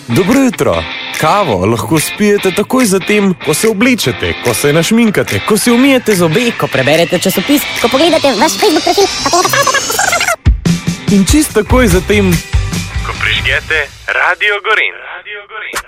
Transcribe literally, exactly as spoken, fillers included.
Dobro jutro. Kavo lahko spijete takoj zatem, ko se oblečete, ko se našminkate, ko si umijete zobe, ko preberete časopis, ko pogledate vaš Facebook profil, in čisto takoj zatem, ko prižgete Radio Gorenj. Radio Gorenj.